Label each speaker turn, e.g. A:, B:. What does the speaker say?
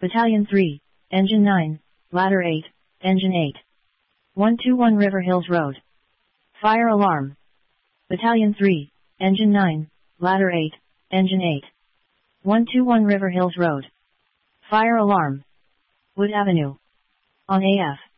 A: Battalion 3, Engine 9, Ladder 8, Engine 8. 121 River Hills Road. Fire alarm. Battalion 3, Engine 9, Ladder 8, Engine 8. 121 River Hills Road. Fire alarm. Wood Avenue. On AF.